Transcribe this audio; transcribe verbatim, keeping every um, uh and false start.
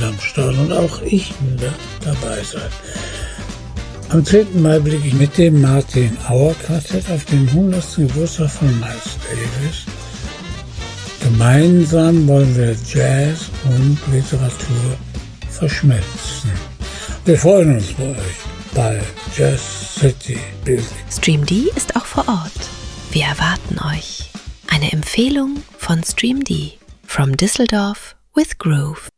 am Start und auch ich werde dabei sein. Am zehnten Mai blicke ich mit dem Martin Auer Quartett auf den hundertsten Geburtstag von Miles Davis. Gemeinsam wollen wir Jazz und Literatur verschmelzen. Wir freuen uns bei euch bei Jazz City Building. StreamD ist auch vor Ort. Wir erwarten euch. Eine Empfehlung von StreamD. From Düsseldorf with Groove.